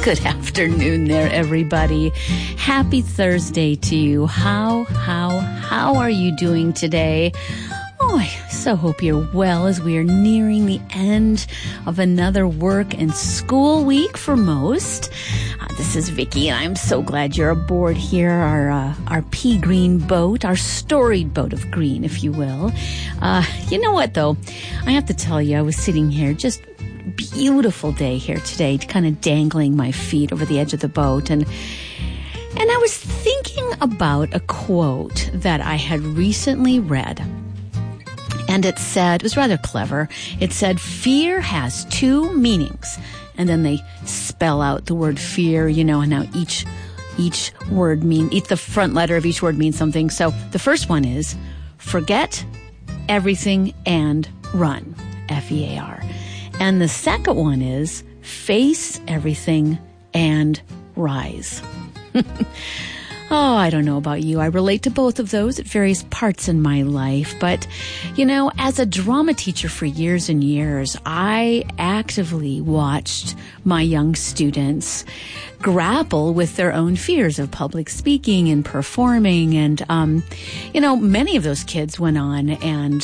Good afternoon there, everybody. Happy Thursday to you. How are you doing today? Oh, I so hope you're well as we are nearing the end of another work and school week for most. This is Vicki, and I'm so glad you're aboard here, our pea green boat, our storied boat of green, if you will. You know what, though? I have to tell you, I was sitting here, just beautiful day here today, kind of dangling my feet over the edge of the boat, and I was thinking about a quote that I had recently read. And it said, it was rather clever. It said, fear has two meanings. And then they spell out the word fear, you know, and now each word the front letter of each word means something. So the first one is forget everything and run, F-E-A-R. And the second one is face everything and rise. Oh, I don't know about you. I relate to both of those at various parts in my life. But, you know, as a drama teacher for years and years, I actively watched my young students grapple with their own fears of public speaking and performing. And, you know, many of those kids went on and,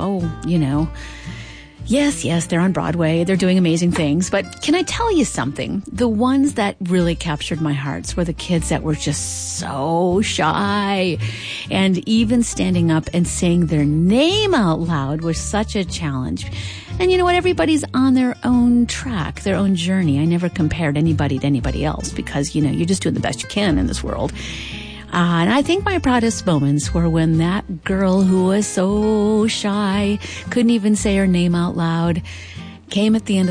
Yes, they're on Broadway. They're doing amazing things. But can I tell you something? The ones that really captured my hearts were the kids that were just so shy. And even standing up and saying their name out loud was such a challenge. And you know what? Everybody's on their own track, their own journey. I never compared anybody to anybody else because, you know, you're just doing the best you can in this world. And I think my proudest moments were when that girl who was so shy, couldn't even say her name out loud, came at the end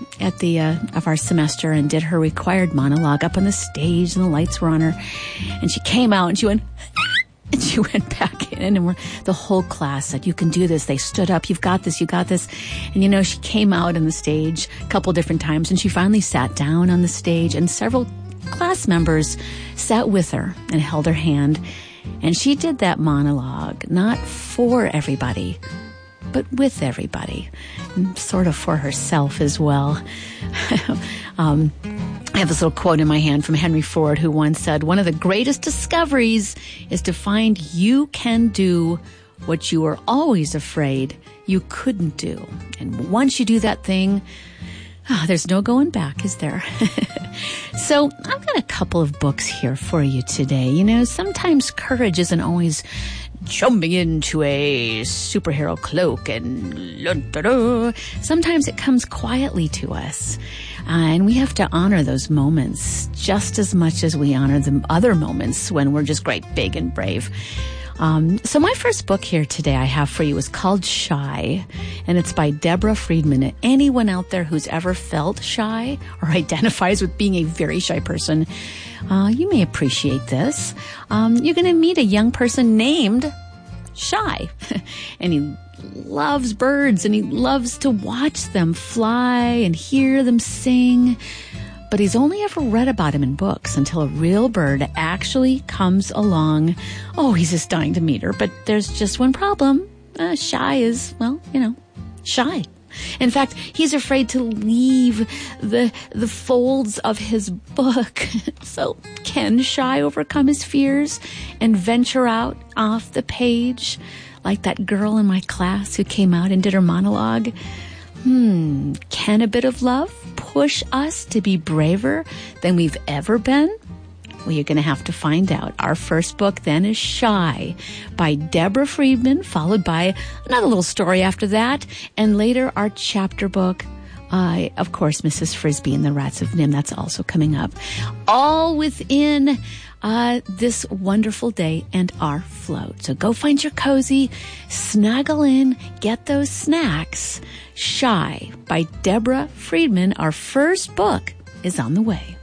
of our semester and did her required monologue up on the stage, and the lights were on her, and she came out and she went, and she went back in, and the whole class said, "You can do this." They stood up, "You've got this, you got this." And you know, she came out on the stage a couple different times, and she finally sat down on the stage, and several class members sat with her and held her hand, and she did that monologue not for everybody, but with everybody, and sort of for herself as well. I have this little quote in my hand from Henry Ford, who once said, "One of the greatest discoveries is to find you can do what you were always afraid you couldn't do. And once you do that thing, there's no going back, is there?" So I've got a couple of books here for you today. You know, sometimes courage isn't always jumping into a superhero cloak and sometimes it comes quietly to us. And we have to honor those moments just as much as we honor the other moments when we're just great, big, and brave. So my first book here today I have for you is called Shy, and it's by Deborah Friedman. Anyone out there who's ever felt shy or identifies with being a very shy person, you may appreciate this. You're going to meet a young person named Shy, and he loves birds, and he loves to watch them fly and hear them sing. But he's only ever read about him in books until a real bird actually comes along. Oh, he's just dying to meet her. But there's just one problem. Shy is, well, you know, shy. In fact, he's afraid to leave the folds of his book. So can Shy overcome his fears and venture out off the page like that girl in my class who came out and did her monologue? Can a bit of love push us to be braver than we've ever been? Well, you're going to have to find out. Our first book then is Shy by Deborah Friedman, followed by another little story after that, and later our chapter book, of course, Mrs. Frisbee and the Rats of Nim. That's also coming up. All within this wonderful day and our float. So go find your cozy, snuggle in, get those snacks. Shy by Deborah Friedman. Our first book is on the way.